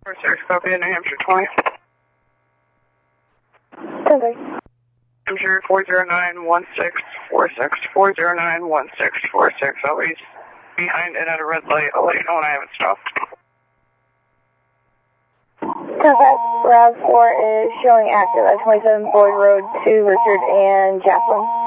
46, copy, New Hampshire 20. 10-3. Hampshire 4091646, 4091646. I'll be behind and at a red light. I'll let you know when I have it stopped. 10-5, Route 4 is showing active at 27 Boyd Road to Richard and Jocelyn.